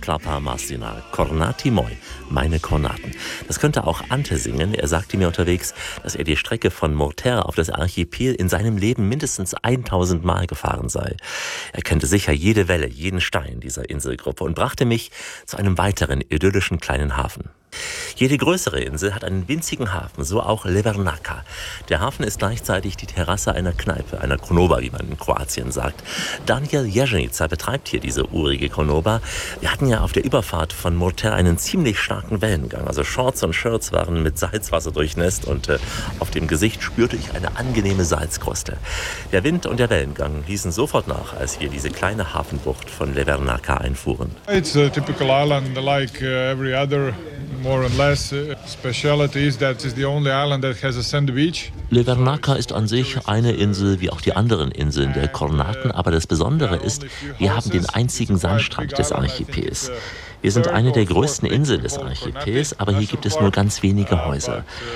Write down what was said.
Klapa Mastina, Kornati moi, meine Kornaten. Das könnte auch Ante singen. Er sagte mir unterwegs, dass er die Strecke von Murter auf das Archipel in seinem Leben mindestens 1000 Mal gefahren sei. Er kannte sicher jede Welle, jeden Stein dieser Inselgruppe und brachte mich zu einem weiteren idyllischen kleinen Hafen. Jede größere Insel hat einen winzigen Hafen, so auch Levernaca. Der Hafen ist gleichzeitig die Terrasse einer Kneipe, einer Konoba, wie man in Kroatien sagt. Daniel Ježenica betreibt hier diese urige Konoba. Wir hatten ja auf der Überfahrt von Murter einen ziemlich starken Wellengang. Also Shorts und Shirts waren mit Salzwasser durchnässt und auf dem Gesicht spürte ich eine angenehme Salzkruste. Der Wind und der Wellengang ließen sofort nach, als wir diese kleine Hafenbucht von Levernaca einfuhren. It's a typical island like every other. More or less, speciality is that it's the only island that has a sand beach. Levernaca ist an sich eine Insel wie auch die anderen Inseln der Kornaten, aber das Besondere ist, wir haben den einzigen Sandstrand des Archipels. Wir sind eine der größten Inseln des Archipels, aber hier gibt es nur ganz wenige Häuser.